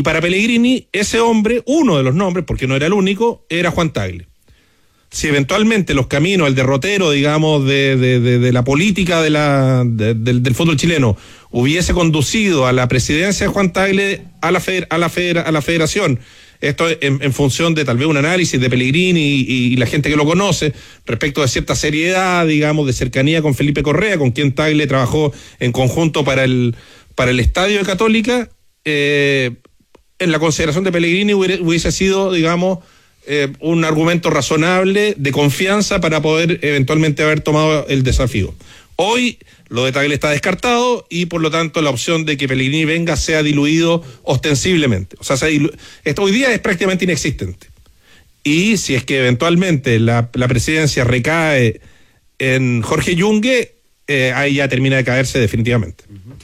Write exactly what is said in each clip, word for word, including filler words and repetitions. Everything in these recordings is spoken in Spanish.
para Pellegrini, ese hombre, uno de los nombres, porque no era el único, era Juan Tagle. Si eventualmente los caminos, el derrotero, digamos, de, de, de, de la política de la, de, de, del fútbol chileno hubiese conducido a la presidencia de Juan Tagle a la, feder, a la, feder, a la federación, esto en, en función de tal vez un análisis de Pellegrini y, y, y la gente que lo conoce, respecto de cierta seriedad, digamos, de cercanía con Felipe Correa, con quien Tagle trabajó en conjunto para el, para el estadio de Católica, eh, en la consideración de Pellegrini hubiese, hubiese sido, digamos, eh, un argumento razonable de confianza para poder eventualmente haber tomado el desafío. Hoy lo de Tagle está descartado y por lo tanto la opción de que Pellegrini venga sea diluido ostensiblemente. O sea, se dilu- esto hoy día es prácticamente inexistente. Y si es que eventualmente la, la presidencia recae en Jorge Yungue, eh, ahí ya termina de caerse definitivamente.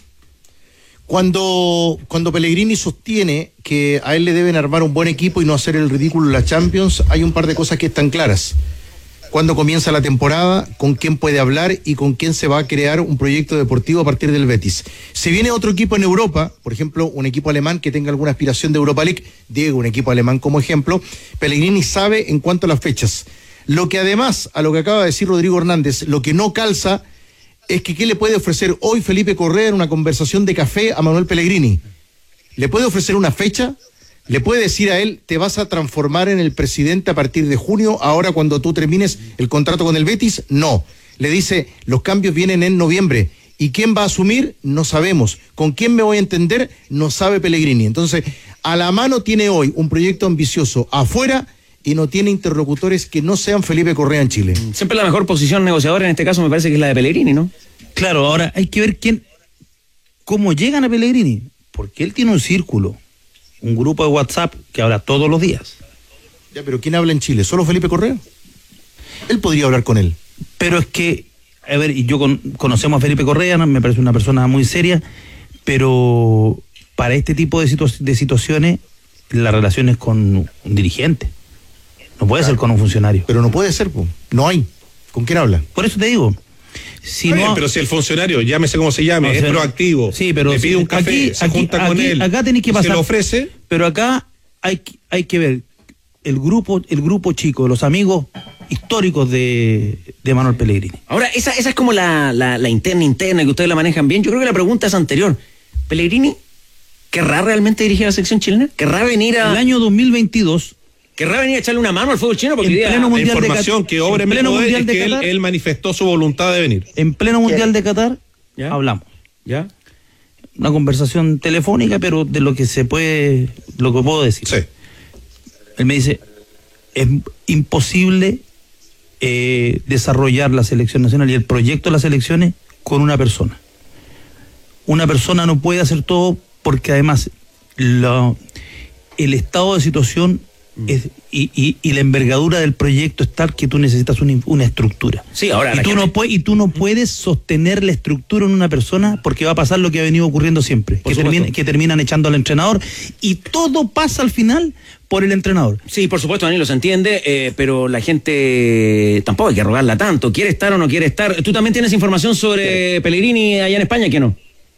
Cuando, cuando Pellegrini sostiene que a él le deben armar un buen equipo y no hacer el ridículo en la Champions, hay un par de cosas que están claras. Cuándo comienza la temporada, con quién puede hablar y con quién se va a crear un proyecto deportivo a partir del Betis. Si viene otro equipo en Europa, por ejemplo, un equipo alemán que tenga alguna aspiración de Europa League, digo un equipo alemán como ejemplo, Pellegrini sabe en cuanto a las fechas. Lo que además, a lo que acaba de decir Rodrigo Hernández, lo que no calza es que ¿qué le puede ofrecer hoy Felipe Correa en una conversación de café a Manuel Pellegrini? ¿Le puede ofrecer una fecha? ¿Le puede decir a él, te vas a transformar en el presidente a partir de junio, ahora cuando tú termines el contrato con el Betis? No. Le dice, los cambios vienen en noviembre. ¿Y quién va a asumir? No sabemos. ¿Con quién me voy a entender? No sabe Pellegrini. Entonces, a la mano tiene hoy un proyecto ambicioso afuera y no tiene interlocutores que no sean Felipe Correa en Chile. Siempre la mejor posición negociadora en este caso me parece que es la de Pellegrini, ¿no? Claro, ahora hay que ver quién, cómo llegan a Pellegrini, porque él tiene un círculo, un grupo de WhatsApp que habla todos los días. Ya, pero ¿quién habla en Chile? ¿Solo Felipe Correa? Él podría hablar con él. Pero es que, a ver, y yo con, conocemos a Felipe Correa, ¿no? Me parece una persona muy seria, pero para este tipo de, situ- de situaciones, la relación es con un dirigente. No puede claro. ser con un funcionario. Pero no puede ser, po. No hay. ¿Con quién habla? Por eso te digo. Si no, bien, pero si el funcionario, llámese como se llame, no, es ser, proactivo, sí, pero le pide un café, aquí, se aquí, junta aquí, con él, acá tenés que pasar, se lo ofrece. Pero acá hay, hay que ver el grupo, el grupo chico, los amigos históricos de, de Manuel Pellegrini. Ahora, esa, esa es como la, la, la interna interna que ustedes la manejan bien. Yo creo que la pregunta es anterior. ¿Pellegrini querrá realmente dirigir a la selección chilena? ¿Querrá venir a...? El año dos mil veintidós... ¿Querrá venir a echarle una mano al fútbol chino? Porque en idea, pleno la mundial información de que obra en pleno poder mundial es de que Qatar, él, él manifestó su voluntad de venir. En pleno mundial de Qatar, ¿Ya? hablamos. ¿Ya? Una conversación telefónica, pero de lo que se puede, lo que puedo decir. Sí. Él me dice, es imposible eh, desarrollar la selección nacional y el proyecto de las elecciones con una persona. Una persona no puede hacer todo porque además lo, el estado de situación es, y, y, y la envergadura del proyecto es tal que tú necesitas una, una estructura. Sí, ahora y tú, gente... no puedes, y tú no puedes sostener la estructura en una persona porque va a pasar lo que ha venido ocurriendo siempre, que, termina, que terminan echando al entrenador y todo pasa al final por el entrenador. Sí, por supuesto, Danilo, se entiende, eh, pero la gente tampoco hay que rogarla tanto. ¿Quiere estar o no quiere estar? ¿Tú también tienes información sobre Pellegrini allá en España, que no?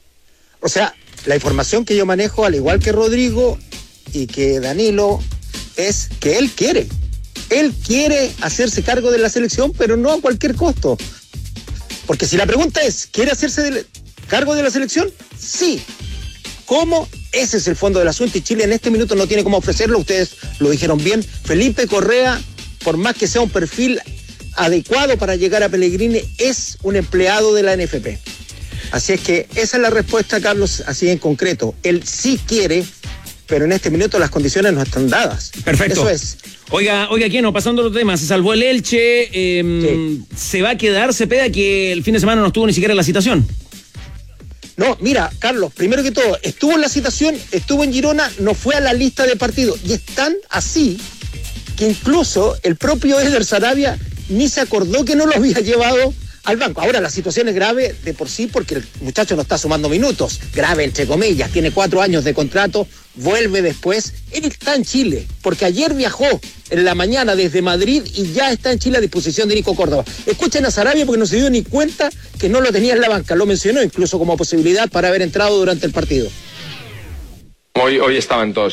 O sea, la información que yo manejo, al igual que Rodrigo y que Danilo, es que él quiere. Él quiere hacerse cargo de la selección, pero no a cualquier costo. Porque si la pregunta es, ¿quiere hacerse de, cargo de la selección? Sí. ¿Cómo? Ese es el fondo del asunto y Chile en este minuto no tiene cómo ofrecerlo. Ustedes lo dijeron bien. Felipe Correa, por más que sea un perfil adecuado para llegar a Pellegrini, es un empleado de la N F P. Así es que esa es la respuesta, Carlos, así en concreto. Él sí quiere, pero en este minuto las condiciones no están dadas. Perfecto. Eso es. Oiga, oiga, Keno, pasando a otro tema, se salvó el Elche, eh, sí. Se va a quedar Cepeda, que el fin de semana no estuvo ni siquiera en la citación. No, mira, Carlos, primero que todo, estuvo en la citación, estuvo en Girona, no fue a la lista de partidos. Y es tan así que incluso el propio Eder Sarabia ni se acordó que no lo había llevado al banco. Ahora, la situación es grave de por sí porque el muchacho no está sumando minutos. Grave, entre comillas, tiene cuatro años de contrato, vuelve después. Él está en Chile, porque ayer viajó en la mañana desde Madrid y ya está en Chile a disposición de Nico Córdoba. Escuchen a Sarabia porque no se dio ni cuenta que no lo tenía en la banca. Lo mencionó incluso como posibilidad para haber entrado durante el partido. Hoy, hoy estaban todos